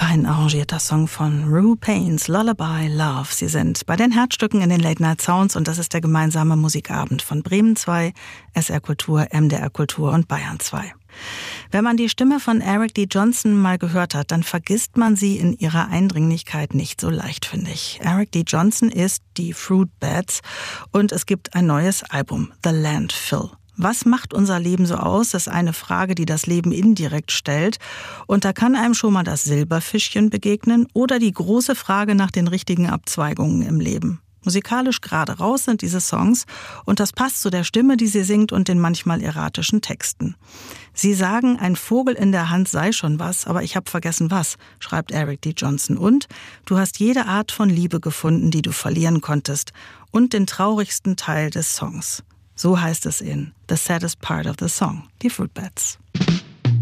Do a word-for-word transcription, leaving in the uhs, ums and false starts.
Ein arrangierter Song von Rue Paynes, Lullaby Love. Sie sind bei den Herzstücken in den Late Night Sounds und das ist der gemeinsame Musikabend von Bremen zwei, S R Kultur, M D R Kultur und Bayern zwei. Wenn man die Stimme von Eric D. Johnson mal gehört hat, dann vergisst man sie in ihrer Eindringlichkeit nicht so leicht, finde ich. Eric D. Johnson ist die Fruit Bats und es gibt ein neues Album, The Landfill. Was macht unser Leben so aus, ist eine Frage, die das Leben indirekt stellt. Und da kann einem schon mal das Silberfischchen begegnen oder die große Frage nach den richtigen Abzweigungen im Leben. Musikalisch gerade raus sind diese Songs und das passt zu der Stimme, die sie singt und den manchmal erratischen Texten. Sie sagen, ein Vogel in der Hand sei schon was, aber ich habe vergessen was, schreibt Eric D. Johnson. Und du hast jede Art von Liebe gefunden, die du verlieren konntest und den traurigsten Teil des Songs. So heißt es in The Saddest Part of the Song, die Fruit Bats.